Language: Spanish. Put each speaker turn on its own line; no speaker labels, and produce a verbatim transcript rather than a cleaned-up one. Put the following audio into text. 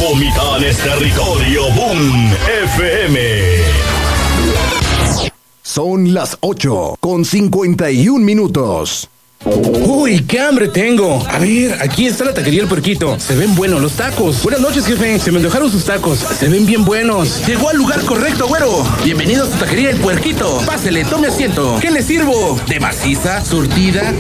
Comitán es territorio Boom F M.
Son las ocho con cincuenta y un minutos.
Uy, qué hambre tengo. A ver, aquí está la taquería El Puerquito. Se ven buenos los tacos. Buenas noches, jefe. Se me antojaron sus tacos. Se ven bien buenos. Llegó al lugar correcto, güero. Bienvenido a su taquería El Puerquito. Pásele, tome asiento. ¿Qué le sirvo? ¿De maciza, surtida,